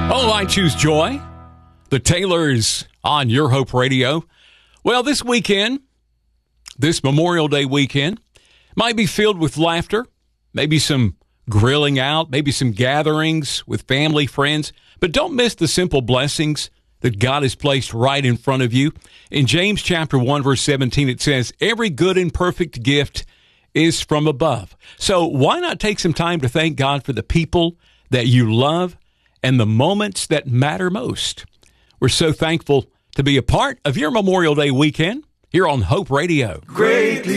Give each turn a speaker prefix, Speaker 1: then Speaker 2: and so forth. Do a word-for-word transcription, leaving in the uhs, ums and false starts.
Speaker 1: Oh, I choose joy. The Taylors on Your Hope Radio. Well, this weekend, this Memorial Day weekend, might be filled with laughter, maybe some grilling out, maybe some gatherings with family, friends. But don't miss the simple blessings that God has placed right in front of you. In James chapter one, verse seventeen, it says, every good and perfect gift is from above. So why not take some time to thank God for the people that you love and the moments that matter most? We're so thankful to be a part of your Memorial Day weekend here on Hope Radio.
Speaker 2: Greatly